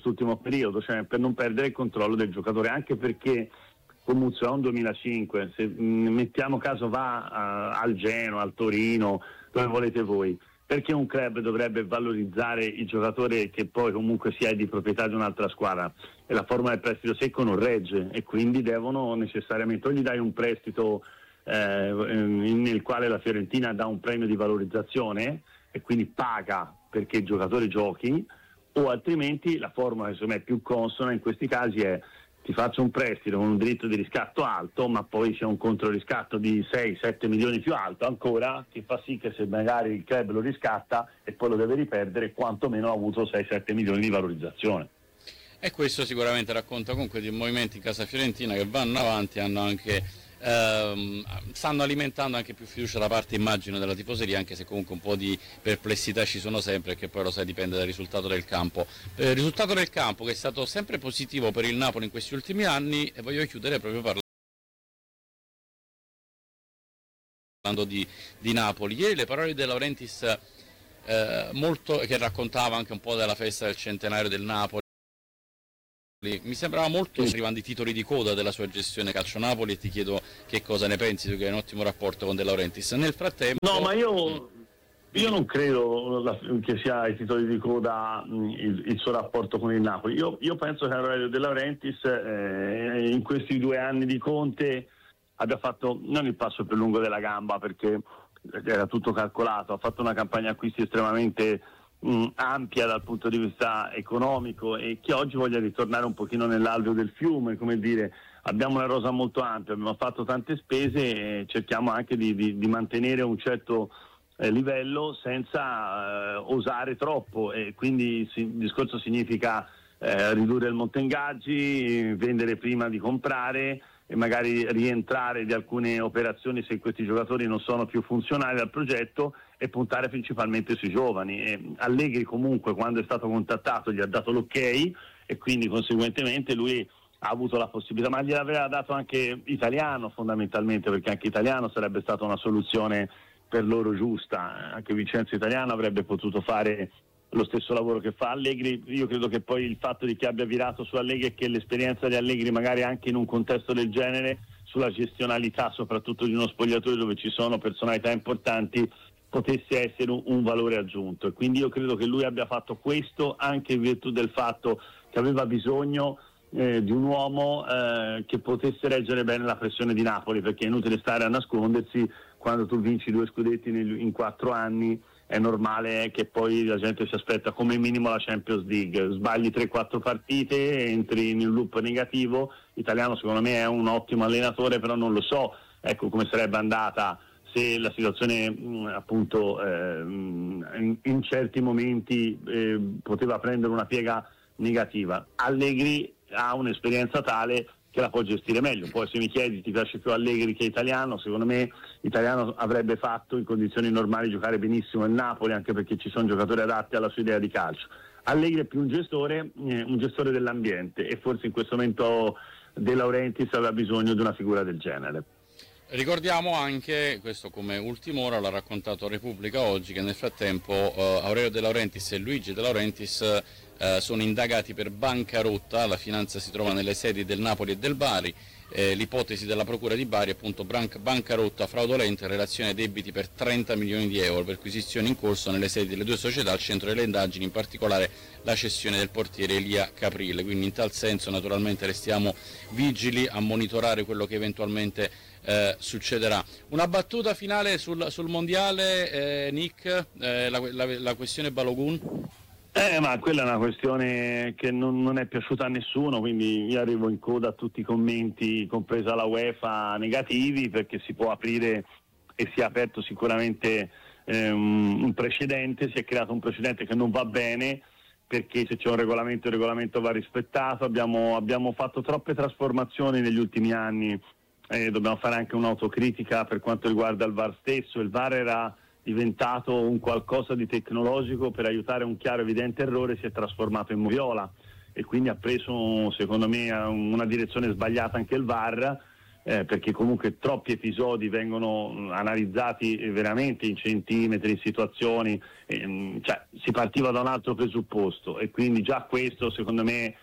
quest'ultimo periodo, cioè per non perdere il controllo del giocatore, anche perché Comunque è un 2005, se mettiamo caso va al Genoa, al Torino, dove volete voi, perché un club dovrebbe valorizzare il giocatore che poi comunque sia di proprietà di un'altra squadra? E la formula del prestito secco non regge, e quindi devono necessariamente, o gli dai un prestito nel quale la Fiorentina dà un premio di valorizzazione e quindi paga perché il giocatore giochi, o altrimenti la formula che secondo me è più consona in questi casi è: ti faccio un prestito con un diritto di riscatto alto, ma poi c'è un controriscatto di 6-7 milioni più alto ancora, che fa sì che se magari il club lo riscatta e poi lo deve riperdere, quantomeno ha avuto 6-7 milioni di valorizzazione. E questo sicuramente racconta comunque di movimenti in casa fiorentina che vanno avanti, hanno anche stanno alimentando anche più fiducia da parte, immagino, della tifoseria, anche se comunque un po' di perplessità ci sono sempre, che poi lo sai dipende dal risultato del campo. Il risultato del campo che è stato sempre positivo per il Napoli in questi ultimi anni, e voglio chiudere proprio parlando di Napoli. Ieri le parole di De Laurentiis, molto, che raccontava anche un po' della festa del centenario del Napoli. Mi sembrava molto arrivando i titoli di coda della sua gestione calcio Napoli, e ti chiedo che cosa ne pensi, tu che hai un ottimo rapporto con De Laurentiis. Nel frattempo... No, ma io non credo che sia ai titoli di coda il suo rapporto con il Napoli. Io penso che Aurelio De Laurentiis in questi 2 anni di Conte abbia fatto non il passo più lungo della gamba, perché era tutto calcolato, ha fatto una campagna acquisti estremamente ampia dal punto di vista economico, e che oggi voglia ritornare un pochino nell'alveo del fiume, come dire, abbiamo una rosa molto ampia, abbiamo fatto tante spese e cerchiamo anche di mantenere un certo livello senza osare troppo, e quindi il discorso significa ridurre il monte ingaggi, vendere prima di comprare e magari rientrare di alcune operazioni se questi giocatori non sono più funzionali al progetto, e puntare principalmente sui giovani. E Allegri comunque, quando è stato contattato, gli ha dato l'ok, e quindi conseguentemente lui ha avuto la possibilità, ma gliel'aveva dato anche Italiano fondamentalmente, perché anche Italiano sarebbe stata una soluzione per loro giusta, anche Vincenzo Italiano avrebbe potuto fare lo stesso lavoro che fa Allegri. Io credo che poi il fatto di che abbia virato su Allegri e che l'esperienza di Allegri magari anche in un contesto del genere, sulla gestionalità soprattutto di uno spogliatoio dove ci sono personalità importanti, potesse essere un valore aggiunto, e quindi io credo che lui abbia fatto questo anche in virtù del fatto che aveva bisogno di un uomo che potesse reggere bene la pressione di Napoli, perché è inutile stare a nascondersi: quando tu vinci 2 scudetti in 4 anni è normale che poi la gente si aspetta come minimo la Champions League. Sbagli 3-4 partite, entri in un loop negativo. Italiano secondo me è un ottimo allenatore, però non lo so, ecco, come sarebbe andata se la situazione appunto in certi momenti poteva prendere una piega negativa. Allegri ha un'esperienza tale che la può gestire meglio. Poi se mi chiedi ti piace più Allegri che Italiano, secondo me Italiano avrebbe fatto in condizioni normali giocare benissimo il Napoli, anche perché ci sono giocatori adatti alla sua idea di calcio. Allegri è più un gestore dell'ambiente, e forse in questo momento De Laurentiis aveva bisogno di una figura del genere. Ricordiamo anche, questo come ultima ora, l'ha raccontato Repubblica oggi, che nel frattempo Aurelio De Laurentiis e Luigi De Laurentiis sono indagati per bancarotta. La finanza si trova nelle sedi del Napoli e del Bari. L'ipotesi della procura di Bari è appunto bancarotta fraudolenta in relazione ai debiti per 30 milioni di euro, perquisizioni in corso nelle sedi delle 2 società, al centro delle indagini in particolare la cessione del portiere Elia Caprile. Quindi in tal senso naturalmente restiamo vigili a monitorare quello che eventualmente succederà. Una battuta finale sul mondiale, Nick, la questione Balogun? Ma quella è una questione che non è piaciuta a nessuno, quindi io arrivo in coda a tutti i commenti, compresa la UEFA, negativi, perché si può aprire, e si è aperto sicuramente un precedente, si è creato un precedente che non va bene, perché se c'è un regolamento, il regolamento va rispettato. Abbiamo fatto troppe trasformazioni negli ultimi anni, dobbiamo fare anche un'autocritica per quanto riguarda il VAR stesso. Il VAR era diventato un qualcosa di tecnologico per aiutare un chiaro evidente errore, si è trasformato in moviola, e quindi ha preso secondo me una direzione sbagliata anche il VAR, perché comunque troppi episodi vengono analizzati veramente in centimetri, in situazioni, cioè si partiva da un altro presupposto, e quindi già questo secondo me